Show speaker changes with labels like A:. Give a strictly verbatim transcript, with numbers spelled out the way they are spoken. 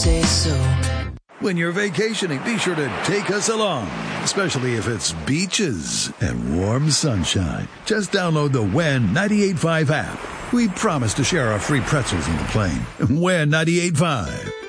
A: say so.
B: When you're vacationing, be sure to take us along, especially if it's beaches and warm sunshine. Just download the When ninety-eight point five app. We promise to share our free pretzels on the plane. When ninety-eight point five.